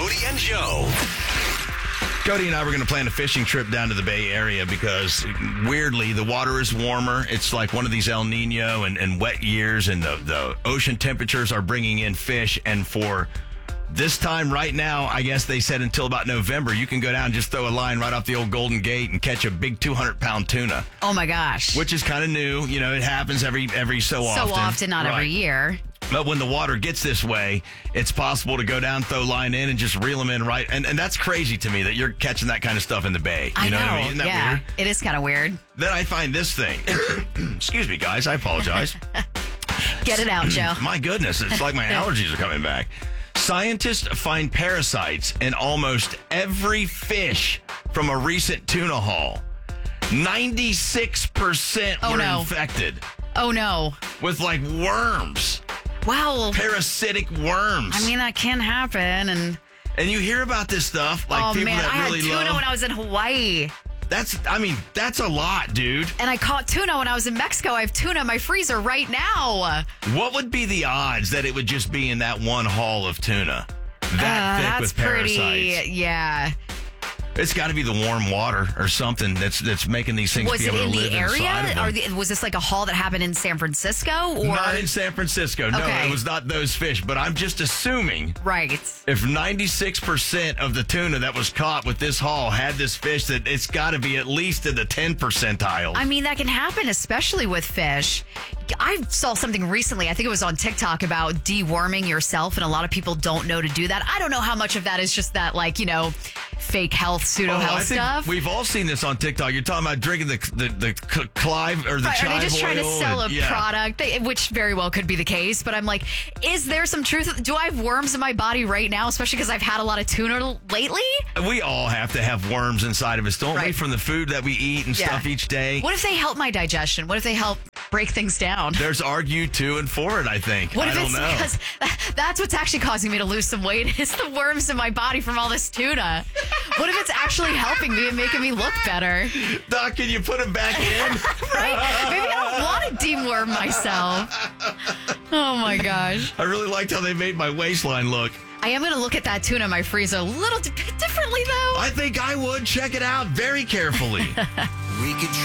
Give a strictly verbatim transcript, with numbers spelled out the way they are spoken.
Cody and Joe. Cody and I were going to plan a fishing trip down to the Bay Area because, weirdly, the water is warmer. It's like one of these El Nino and, and wet years, and the, the ocean temperatures are bringing in fish. And for this time right now, I guess they said until about November, you can go down and just throw a line right off the old Golden Gate and catch a big two hundred pound tuna. Oh, my gosh. Which is kind of new. You know, it happens every every so, so often. So often, not right. every year. But when the water gets this way, it's possible to go down, throw line in, and just reel them in right. And, and that's crazy to me that you're catching that kind of stuff in the bay. You I know, know. what I mean? Isn't that yeah, weird? It is kind of weird. Then I find this thing. Excuse me, guys. I apologize. Get it out, Joe. My goodness. It's like my allergies are coming back. Scientists find parasites in almost every fish from a recent tuna haul. ninety-six percent oh, were no. infected. Oh, no. With like worms. Wow. Parasitic worms. I mean, that can happen. And and you hear about this stuff, like oh, people man, that I really had tuna love. when I was in Hawaii. That's, I mean, that's a lot, dude. And I caught tuna when I was in Mexico. I have tuna in my freezer right now. What would be the odds that it would just be in that one haul of tuna? That uh, thick that's with parasites. pretty, yeah. It's got to be the warm water or something that's that's making these things Was be it able in to live the inside area? of them. Or the, was this like a haul that happened in San Francisco? Or Not in San Francisco. No, Okay. it was not those fish. But I'm just assuming right. if ninety-six percent of the tuna that was caught with this haul had this fish, that it's got to be at least in the ten percentile. I mean, that can happen, especially with fish. I saw something recently, I think it was on TikTok, about deworming yourself, and a lot of people don't know to do that. I don't know how much of that is just that, like, you know, fake health, pseudo Oh, health I think stuff. we've all seen this on TikTok. You're talking about drinking the the, the c- Clive or the Right, chive are they just trying to oil sell and- a yeah. product, they- which very well could be the case, but I'm like, is there some truth? Do I have worms in my body right now, especially because I've had a lot of tuna lately? We all have to have worms inside of us, don't we? Right. From the food that we eat and Yeah. stuff each day. What if they help my digestion? What if they help break things down? There's argue to and for it, I think. What I if don't it's know. because that's what's actually causing me to lose some weight is the worms in my body from all this tuna? What if it's actually helping me and making me look better? Doc, can you put him back in? Right? Maybe I don't want to deworm myself. Oh my gosh. I really liked how they made my waistline look. I am going to look at that tuna in my freezer a little di- differently, though. I think I would. Check it out very carefully. We could